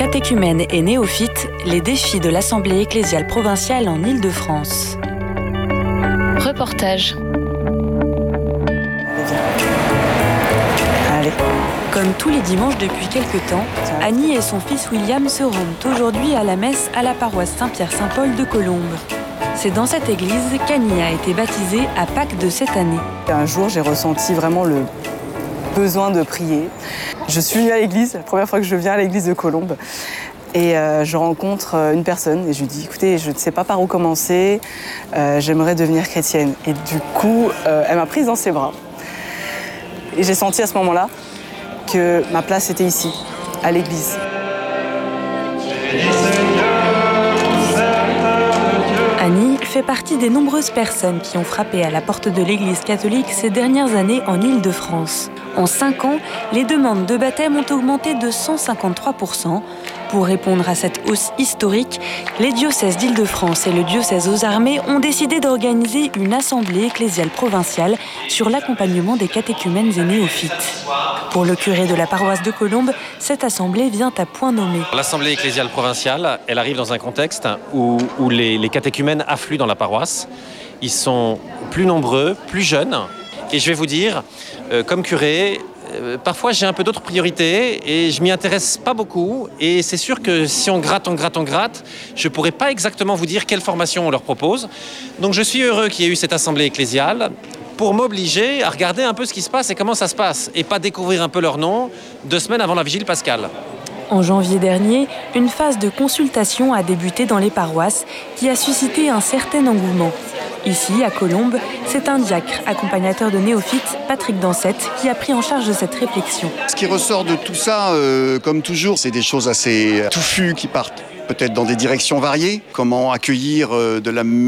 Catéchumènes et néophytes, les défis de l'Assemblée ecclésiale provinciale en Île-de-France. Reportage. Allez. Comme tous les dimanches depuis quelque temps, Annie et son fils William se rendent aujourd'hui à la messe à la paroisse Saint-Pierre-Saint-Paul de Colombes. C'est dans cette église qu'Annie a été baptisée à Pâques de cette année. Un jour, j'ai ressenti vraiment le besoin de prier. Je suis venue à l'église, la première fois que je viens à l'église de Colombes. Et je rencontre une personne et je lui dis « Écoutez, je ne sais pas par où commencer, j'aimerais devenir chrétienne. » Et du coup, elle m'a prise dans ses bras. Et j'ai senti à ce moment-là que ma place était ici, à l'église. Annie fait partie des nombreuses personnes qui ont frappé à la porte de l'église catholique ces dernières années en Île-de-France. En 5 ans, les demandes de baptême ont augmenté de 153%. Pour répondre à cette hausse historique, les diocèses d'Île-de-France et le diocèse aux armées ont décidé d'organiser une assemblée ecclésiale provinciale sur l'accompagnement des catéchumènes et néophytes. Pour le curé de la paroisse de Colombes, cette assemblée vient à point nommé. L'assemblée ecclésiale provinciale, elle arrive dans un contexte où les catéchumènes affluent dans la paroisse. Ils sont plus nombreux, plus jeunes. Et je vais vous dire, comme curé, parfois j'ai un peu d'autres priorités et je m'y intéresse pas beaucoup. Et c'est sûr que si on gratte, je pourrais pas exactement vous dire quelle formation on leur propose. Donc je suis heureux qu'il y ait eu cette assemblée ecclésiale pour m'obliger à regarder un peu ce qui se passe et comment ça se passe. Et pas découvrir un peu leur nom 2 semaines avant la vigile pascale. En janvier dernier, une phase de consultation a débuté dans les paroisses qui a suscité un certain engouement. Ici, à Colombes, c'est un diacre, accompagnateur de néophytes, Patrick Dansette, qui a pris en charge cette réflexion. Ce qui ressort de tout ça, comme toujours, c'est des choses assez touffues qui partent peut-être dans des directions variées. Comment accueillir de la